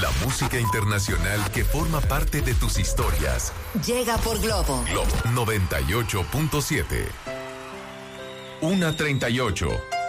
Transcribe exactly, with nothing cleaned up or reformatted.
La música internacional que forma parte de tus historias. Llega por Globo. Globo noventa y ocho punto siete. una treinta y ocho.